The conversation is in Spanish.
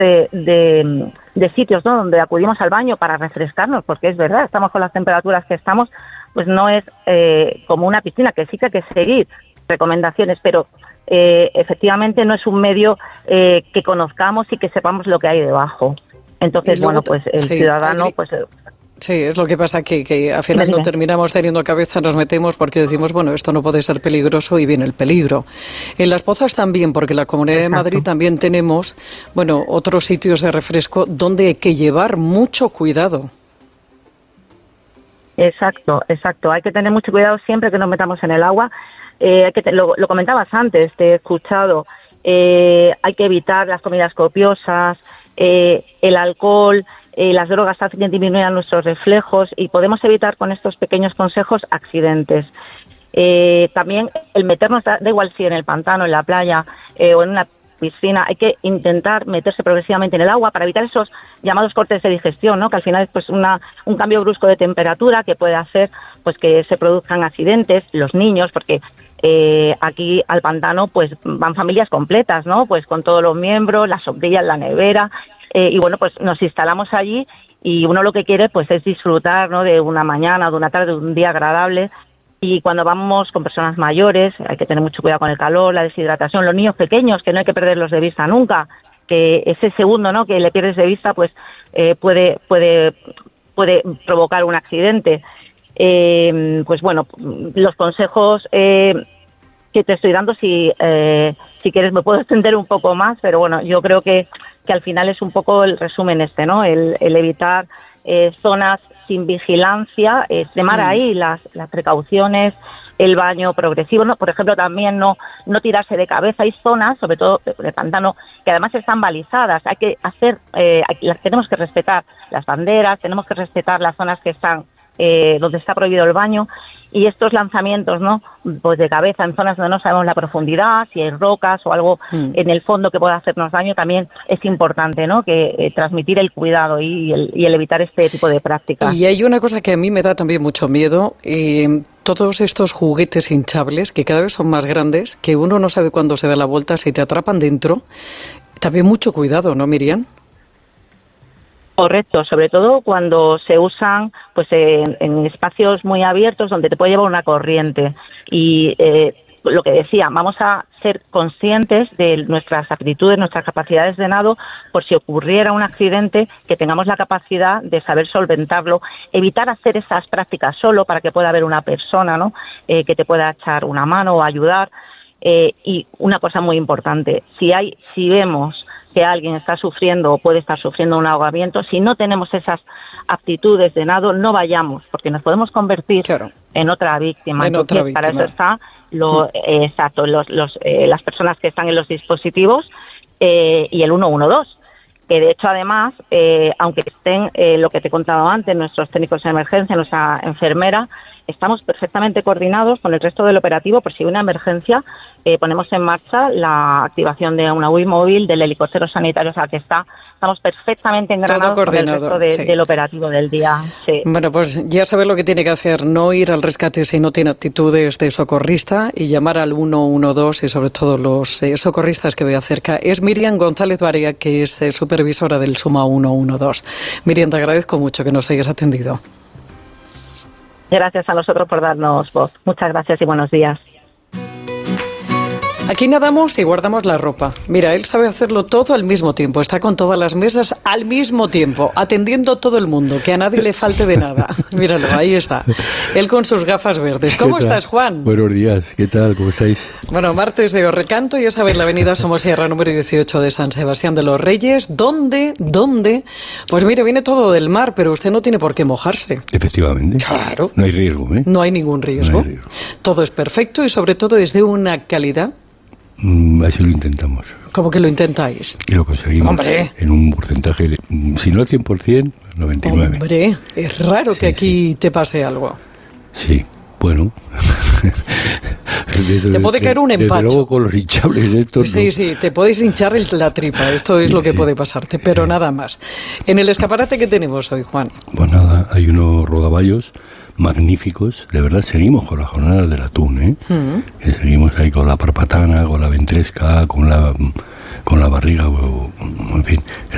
de sitios, ¿no?, donde acudimos al baño para refrescarnos, porque es verdad, estamos con las temperaturas que estamos, pues no es como una piscina, que sí que hay que seguir recomendaciones, pero efectivamente no es un medio que conozcamos y que sepamos lo que hay debajo. Entonces, bueno, pues el ciudadano, pues... Sí, es lo que pasa, que al final no terminamos teniendo cabeza, nos metemos porque decimos, bueno, esto no puede ser peligroso y viene el peligro. En Las Pozas también, porque en la Comunidad de Madrid también tenemos, bueno, otros sitios de refresco donde hay que llevar mucho cuidado. Exacto. Hay que tener mucho cuidado siempre que nos metamos en el agua. Lo comentabas antes, te he escuchado, hay que evitar las comidas copiosas, el alcohol, las drogas hacen que disminuyan nuestros reflejos y podemos evitar con estos pequeños consejos accidentes. También el meternos, da igual si en el pantano, en la playa o en una piscina, hay que intentar meterse progresivamente en el agua para evitar esos llamados cortes de digestión, ¿no?, que al final es pues un cambio brusco de temperatura que puede hacer pues que se produzcan accidentes, los niños, porque aquí al pantano pues van familias completas, ¿no?, pues con todos los miembros, las sombrillas, la nevera, y bueno, pues nos instalamos allí y uno lo que quiere pues es disfrutar, ¿no?, de una mañana, de una tarde, de un día agradable. Y cuando vamos con personas mayores hay que tener mucho cuidado con el calor, la deshidratación, los niños pequeños, que no hay que perderlos de vista nunca, que ese segundo, ¿no?, que le pierdes de vista pues puede provocar un accidente. Pues bueno, los consejos que te estoy dando, si quieres me puedo extender un poco más, pero bueno, yo creo que al final es un poco el resumen ¿no?, el evitar zonas sin vigilancia, extremar ahí las precauciones, el baño progresivo, ¿no? Por ejemplo, también no tirarse de cabeza. Hay zonas, sobre todo de pantano, que además están balizadas. Hay que tenemos que respetar las banderas, tenemos que respetar las zonas que están donde está prohibido el baño, y estos lanzamientos, ¿no?, pues de cabeza en zonas donde no sabemos la profundidad, si hay rocas o algo en el fondo que pueda hacernos daño, también es importante, ¿no?, que transmitir el cuidado y el evitar este tipo de prácticas. Y hay una cosa que a mí me da también mucho miedo, todos estos juguetes hinchables que cada vez son más grandes, que uno no sabe cuándo se da la vuelta, si te atrapan dentro. También mucho cuidado, ¿no, Miriam? Correcto, sobre todo cuando se usan pues en espacios muy abiertos donde te puede llevar una corriente. Y lo que decía, vamos a ser conscientes de nuestras aptitudes, nuestras capacidades de nado, por si ocurriera un accidente, que tengamos la capacidad de saber solventarlo, evitar hacer esas prácticas solo para que pueda haber una persona, ¿no?, que te pueda echar una mano o ayudar. Y una cosa muy importante, si vemos que alguien está sufriendo o puede estar sufriendo un ahogamiento, si no tenemos esas aptitudes de nado, no vayamos, porque nos podemos convertir en otra víctima. Entonces, para eso está las personas que están en los dispositivos y el 112, que de hecho además, aunque estén lo que te he contado antes, nuestros técnicos de emergencia, nuestra enfermera, estamos perfectamente coordinados con el resto del operativo. Por si hay una emergencia, ponemos en marcha la activación de una UCI móvil, del helicóptero sanitario, o sea que estamos perfectamente engranados con el resto del operativo del día. Sí. Bueno, pues ya sabe lo que tiene que hacer, no ir al rescate si no tiene actitudes de socorrista, y llamar al 112 y sobre todo los socorristas que vea cerca. Es Miriam González Barea, que es supervisora del SUMA 112. Miriam, te agradezco mucho que nos hayas atendido. Gracias a nosotros por darnos voz. Muchas gracias y buenos días. Aquí nadamos y guardamos la ropa. Mira, él sabe hacerlo todo al mismo tiempo. Está con todas las mesas al mismo tiempo, atendiendo a todo el mundo, que a nadie le falte de nada. Míralo, ahí está. Él con sus gafas verdes. ¿Cómo estás, Juan? Buenos días, ¿qué tal? ¿Cómo estáis? Bueno, martes de Recanto, ya sabéis, la avenida Somosierra número 18 de San Sebastián de los Reyes. ¿Dónde? Pues mire, viene todo del mar, pero usted no tiene por qué mojarse. Efectivamente. Claro. No hay riesgo, ¿eh? No hay ningún riesgo. No hay riesgo. Todo es perfecto y sobre todo es de una calidad. Así lo intentamos. ¿Cómo que lo intentáis? Y lo conseguimos. ¡Hombre! En un porcentaje, si no al 100%, 99%. Hombre, es raro que aquí te pase algo. Sí, bueno. Te puede caer un empacho. Desde luego con los hinchables estos. Sí, te podéis hinchar la tripa. Esto es lo que puede pasarte, pero nada más. En el escaparate que tenemos hoy, Juan. Pues nada, hay unos rodaballos magníficos, de verdad. Seguimos con las jornadas del atún, ¿eh? Seguimos ahí con la parpatana, con la ventresca, con la barriga, en fin,